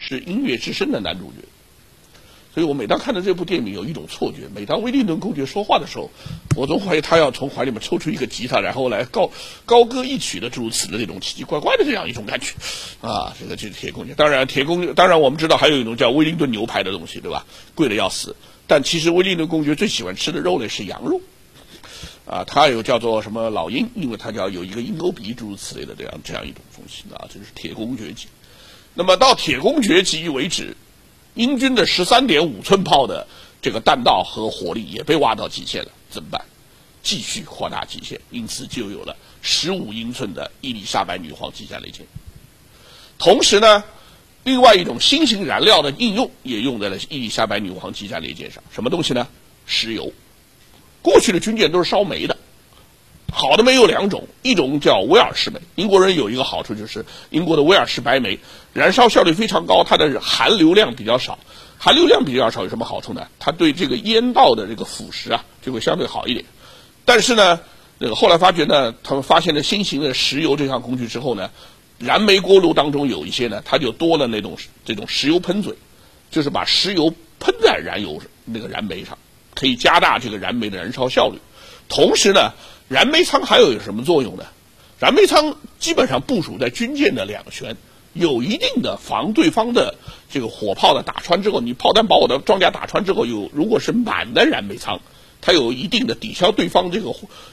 是音乐之声的男主角。所以我每当看到这部电影，有一种错觉：每当威灵顿公爵说话的时候，我总怀疑他要从怀里面抽出一个吉他，然后来高歌一曲的诸如此的这种奇奇怪怪的这样一种感觉。啊，这个就是铁公爵。当然我们知道还有一种叫威灵顿牛排的东西，对吧？贵的要死。但其实威灵顿公爵最喜欢吃的肉类是羊肉。啊，他有叫做什么老鹰，因为他叫有一个鹰钩鼻，诸如此类的这样一种东西啊，这是铁公爵级。那么到铁公爵级为止，英军的13.5寸炮的这个弹道和火力也被挖到极限了，怎么办？继续扩大极限，因此就有了15英寸的伊丽莎白女皇级战列舰。同时呢，另外一种新型燃料的应用也用在了伊丽莎白女皇级战列舰上，什么东西呢？石油。过去的军舰都是烧煤的，好的煤有两种，一种叫威尔士煤。英国人有一个好处就是英国的威尔士白煤燃烧效率非常高，它的含硫量比较少。含硫量比较少有什么好处呢？它对这个烟道的这个腐蚀啊就会相对好一点。但是呢，后来发觉呢，他们发现了新型的石油这项工具之后呢，燃煤锅炉当中有一些呢，它就多了这种石油喷嘴，就是把石油喷在燃煤上。可以加大这个燃煤的燃烧效率，同时呢，燃煤舱还有什么作用呢？燃煤舱基本上部署在军舰的两舷，有一定的防对方的这个火炮的打穿之后，你炮弹把我的装甲打穿之后，如果是满的燃煤舱，它有一定的抵消对方这个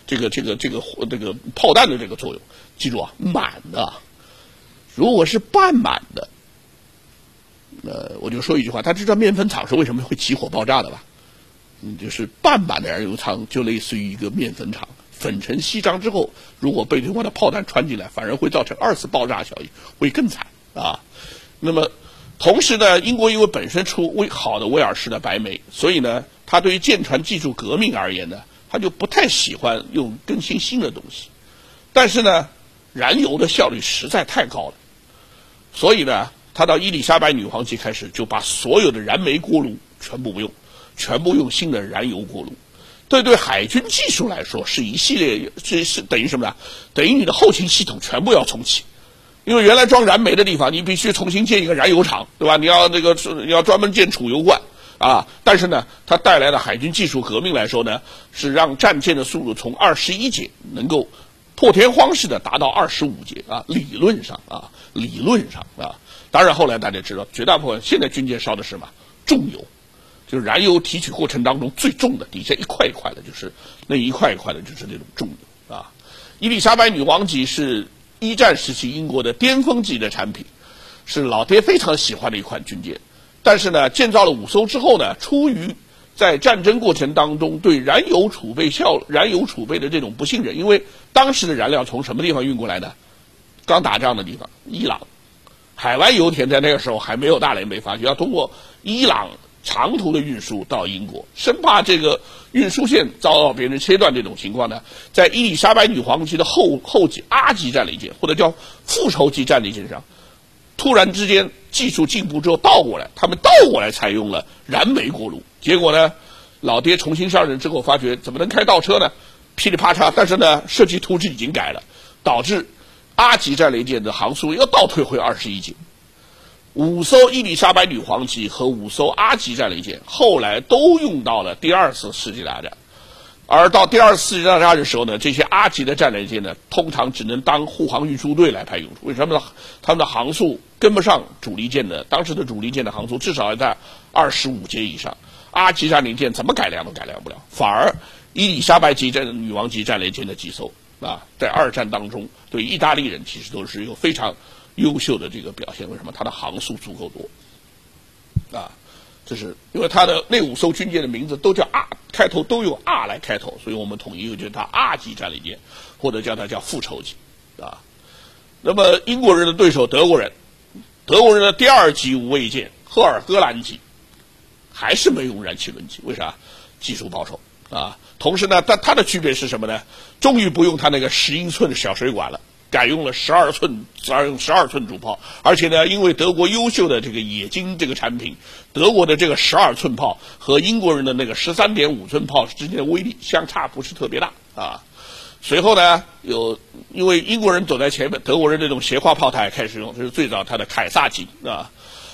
炮弹的这个作用。记住啊，满的，如果是半满的，我就说一句话，他知道面粉厂是为什么会起火爆炸的吧？就是半满的燃油舱就类似于一个面粉厂，粉成稀张之后，如果被对方的炮弹穿进来，反而会造成2次爆炸效应，会更惨啊。那么同时呢，英国因为本身出好的威尔士的白煤，所以呢，他对于舰船技术革命而言呢，他就不太喜欢用更新的东西。但是呢，燃油的效率实在太高了，所以呢，他到伊丽莎白女皇级开始就把所有的燃煤锅炉全部不用。全部用新的燃油锅炉，对海军技术来说是一系列，是等于什么呢？等于你的后勤系统全部要重启，因为原来装燃煤的地方你必须重新建一个燃油厂，对吧？你要专门建储油罐啊。但是呢，它带来的海军技术革命来说呢，是让战舰的速度从21节能够破天荒式的达到25节啊，理论上啊。当然后来大家知道，绝大部分现在军舰烧的是什么？重油。就是燃油提取过程当中最重的，底下一块一块的，就是那一块一块的，就是那种重油啊。伊丽莎白女皇级是一战时期英国的巅峰级的产品，是老爹非常喜欢的一款军舰。但是呢，建造了5艘之后呢，出于在战争过程当中对燃油储备的这种不信任，因为当时的燃料从什么地方运过来呢？刚打仗的地方，伊朗。海湾油田在那个时候还没有大连被发掘，要通过伊朗长途的运输到英国，生怕这个运输线遭到别人切断，这种情况呢，在伊丽莎白女皇级的后级阿级战列舰或者叫复仇级战列舰上，突然之间技术进步之后他们倒过来采用了燃煤锅炉，结果呢，老爹重新上任之后发觉怎么能开倒车呢？噼里啪嚓，但是呢，设计图纸已经改了，导致阿级战列舰的航速又倒退回21节。5艘伊丽莎白女皇级和5艘阿级战列舰后来都用到了第2次世界大战，而到第2次世界大战的时候呢，这些阿级的战列舰呢，通常只能当护航运输队来派用处。为什么呢？他们的航速跟不上主力舰的，当时的主力舰的航速至少要在25节以上，阿级战列舰怎么改良都改良不了，反而伊丽莎白级女王级战列舰的几艘啊，在2战当中对意大利人其实都是有非常优秀的这个表现。为什么？它的航速足够多啊，这是因为它的那5艘军舰的名字都叫啊，开头都有啊来开头，所以我们统一就叫它啊级战列舰，或者叫它叫复仇级啊。那么英国人的对手德国人的第2级无畏舰赫尔戈兰级还是没用燃气轮机，为啥？技术保守啊。同时呢，它的区别是什么呢？终于不用它那个10英寸的小水管了，改用了12寸主炮，而且呢，因为德国优秀的这个冶金这个产品，德国的这个12寸炮和英国人的那个13.5寸炮之间的威力相差不是特别大啊。随后呢，因为英国人走在前面，德国人这种斜挎炮台开始用，这是最早它的凯撒级啊。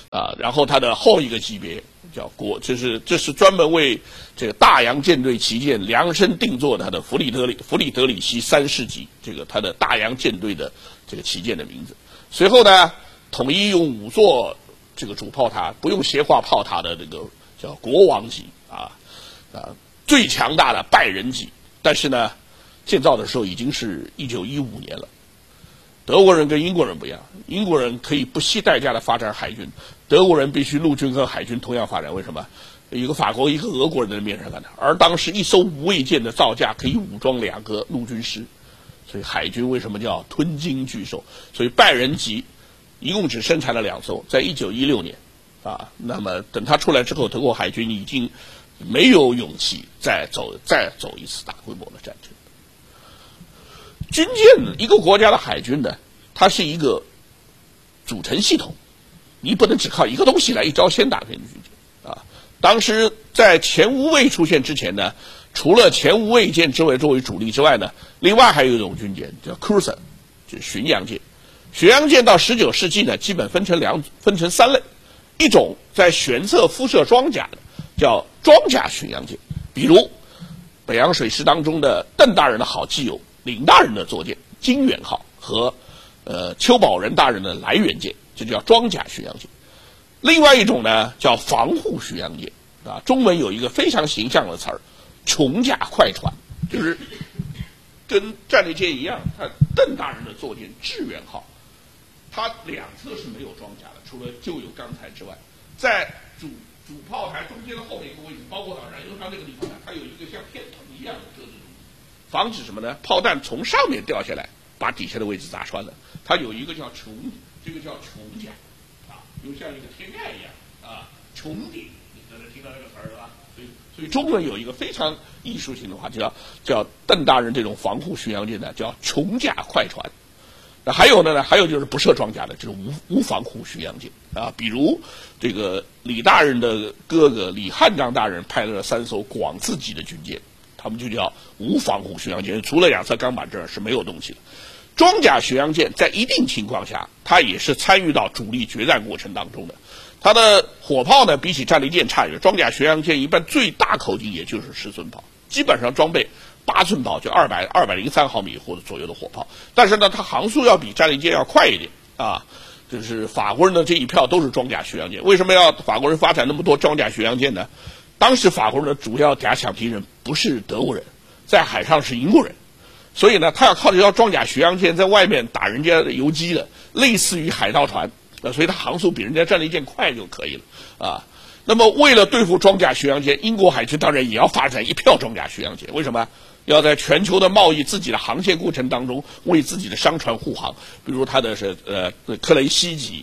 然后它的后一个级别叫这是专门为这个大洋舰队旗舰量身定做的它的弗里德里希3世级，这个它的大洋舰队的这个旗舰的名字。随后呢，统一用5座这个主炮塔，不用斜挂炮塔的这个叫国王级最强大的拜仁级。但是呢，建造的时候已经是1915年了。德国人跟英国人不一样，英国人可以不惜代价的发展海军，德国人必须陆军和海军同样发展。为什么？一个法国一个俄国人在面上干的，而当时一艘无畏舰的造价可以武装2个陆军师，所以海军为什么叫吞金巨兽？所以拜仁级一共只生产了2艘，在1916年那么等它出来之后，德国海军已经没有勇气再走一次大规模的战争。军舰一个国家的海军呢，它是一个组成系统，你不能只靠一个东西来一招先打开军舰当时在前无畏出现之前呢，除了前无畏舰作为主力之外呢，另外还有一种军舰叫 cruiser， 就是巡洋舰。巡洋舰到19世纪呢，基本分成3类，一种在舷侧敷设装甲的叫装甲巡洋舰，比如北洋水师当中的邓大人的好基友领大人的坐舰金远号和邱宝仁大人的来源舰，这叫装甲巡洋舰。另外一种呢叫防护巡洋舰中文有一个非常形象的词儿，琼甲快船，就是跟战列舰一样，它邓大人的坐舰致远号，它2侧是没有装甲的，除了就有钢材之外，在主炮台中间的后面一个位置，包括到燃油舱这个地方呢，它有一个像片藤一样的遮住，防止什么呢？炮弹从上面掉下来，把底下的位置砸穿了。它有一个叫这个叫琼甲就像一个天盖一样穹顶，你刚才听到这个词儿了吧？所以中文有一个非常艺术性的话，叫邓大人这种防护巡洋舰呢，叫琼甲快船。那还有就是不设装甲的这种无防护巡洋舰比如这个李大人的哥哥李汉章大人派了3艘广字级的军舰，他们就叫无防护巡洋舰，除了2侧钢板这儿是没有东西的。装甲巡洋舰在一定情况下，它也是参与到主力决战过程当中的。它的火炮呢，比起战列舰差一点。装甲巡洋舰一般最大口径也就是10寸炮，基本上装备8寸炮，就203毫米或者左右的火炮。但是呢，它航速要比战列舰要快一点就是法国人的这一票都是装甲巡洋舰。为什么要法国人发展那么多装甲巡洋舰呢？当时法国人的主要假想敌人不是德国人，在海上是英国人。所以呢，他要靠这条装甲巡洋舰在外面打人家的游击的，类似于海盗船所以它航速比人家战列舰快就可以了那么为了对付装甲巡洋舰，英国海军当然也要发展一票装甲巡洋舰。为什么？要在全球的贸易自己的航线过程当中为自己的商船护航，比如它的是克雷西级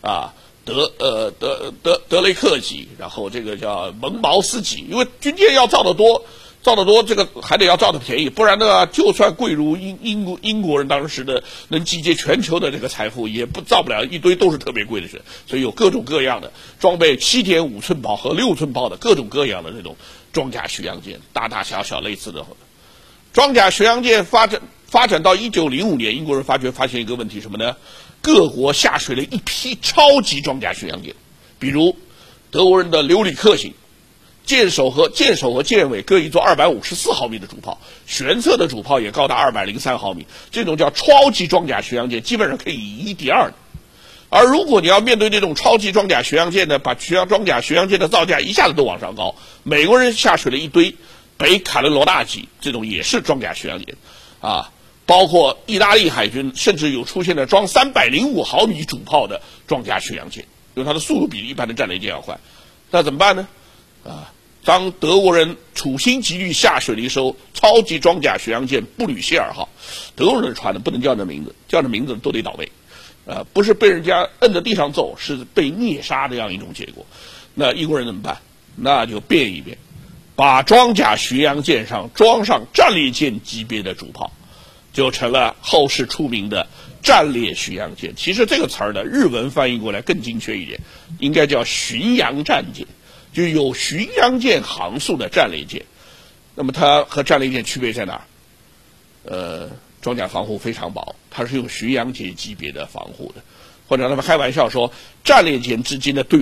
德雷克级，然后这个叫蒙茅斯级，因为军舰要造得多，这个还得要造得便宜，不然呢，就算贵如英国人当时的能集结全球的这个财富，也不造不了一堆都是特别贵的船。所以有各种各样的装备7.5寸炮和6寸炮的各种各样的这种装甲巡洋舰，大大小小类似的。装甲巡洋舰发展到1905年，英国人发现一个问题什么呢？各国下水了一批超级装甲巡洋舰，比如德国人的刘里克型。舰首和舰尾各一座254毫米的主炮，舷侧的主炮也高达203毫米，这种叫超级装甲巡洋舰，基本上可以以一敌二的。而如果你要面对这种超级装甲巡洋舰呢，把装甲巡洋舰的造价一下子都往上高。美国人下水了一堆北卡伦罗纳级，这种也是装甲巡洋舰包括意大利海军甚至有出现了装305毫米主炮的装甲巡洋舰，因为它的速度比一般的战列舰要快。那怎么办呢？当德国人处心积虑下水了一艘超级装甲巡洋舰布吕歇尔号，德国人的船呢不能叫这名字，叫这名字都得倒霉，不是被人家摁在地上揍，是被虐杀这样一种结果。那英国人怎么办？那就变一变，把装甲巡洋舰上装上战列舰级别的主炮，就成了后世出名的战列巡洋舰。其实这个词儿呢，日文翻译过来更精确一点，应该叫巡洋战舰。就有巡洋舰航速的战列舰，那么它和战列舰区别在哪儿？装甲防护非常薄，它是用巡洋舰级别的防护的。 或者他们开玩笑说，战列前至今的对